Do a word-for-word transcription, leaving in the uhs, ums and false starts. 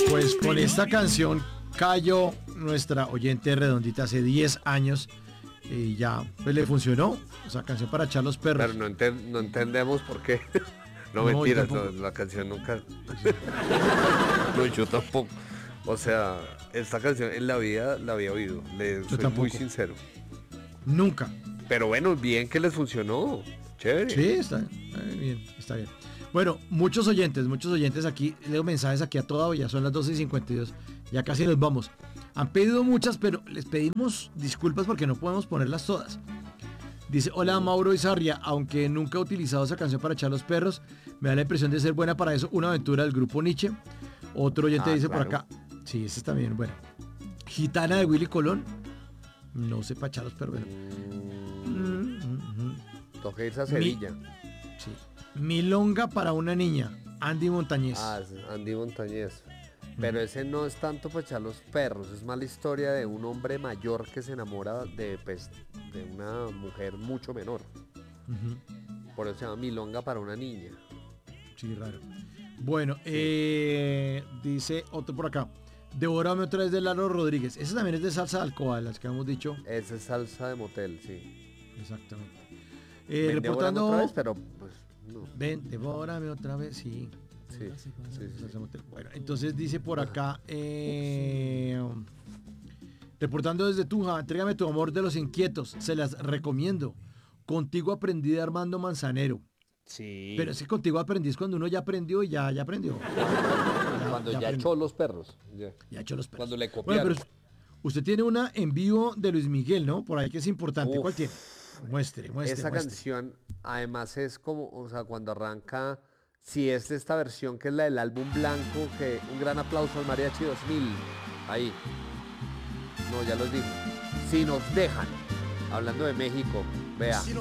Pues con esta canción cayó nuestra oyente redondita hace diez años y ya pues le funcionó esa canción para echar los perros. Pero no, enten- no entendemos por qué. No, No, mentiras, yo no, tampoco. la canción nunca. No, yo tampoco. O sea, esta canción en la vida la había oído. Le soy tampoco. muy sincero. Nunca. Pero bueno, bien que les funcionó. Chévere. Sí, está eh, bien, está bien. Bueno, muchos oyentes, muchos oyentes aquí, leo mensajes aquí a toda hora, ya son las doce y cincuenta y dos, ya casi nos vamos. Han pedido muchas, pero les pedimos disculpas porque no podemos ponerlas todas. Dice, hola Mauro Izarria, aunque nunca he utilizado esa canción para echar los perros, me da la impresión de ser buena para eso, una aventura del grupo Nietzsche. Otro oyente Ah, dice claro. por acá, sí, esa está bien, bueno. Gitana de Willy Colón, no sé para echar los perros, bueno. Mm, mm, mm. Toqué irse a Sevilla. Sí. Milonga para una niña, Andy Montañez. Ah, es Andy Montañez. Pero ese no es tanto para echar los perros, es más la historia de un hombre mayor que se enamora de, pues, de una mujer mucho menor. Ujú. Por eso se llama Milonga para una niña. Sí, raro. Bueno, eh, dice otro por acá. Devórame otra vez de Lalo Rodríguez. Esa también es de salsa de alcoba, las que hemos dicho. Esa es salsa de motel, sí. Exactamente. Eh, Ven, devórame reportando. otra vez, pero pues no. Ven, devórame otra vez, sí. Sí, sí, sí, sí. Bueno, entonces dice por acá. Eh, reportando desde Tunja, entrégame tu amor de los inquietos. Se las recomiendo. Contigo aprendí de Armando Manzanero. Sí. Pero es que contigo aprendí es cuando uno ya aprendió y ya, ya aprendió. Cuando ya, ya echó los perros. Ya. Ya echó los perros. Cuando le Bueno, copiaron. pero usted tiene una en vivo de Luis Miguel, ¿no? Por ahí que es importante. Uf. ¿Cuál tiene? Muestre, muestre. Esa muestre. canción, además es como, o sea, cuando arranca, si es esta versión que es la del álbum blanco, que un gran aplauso al Mariachi dos mil. Ahí. No, ya los dijo. Si nos dejan, hablando de México, vea.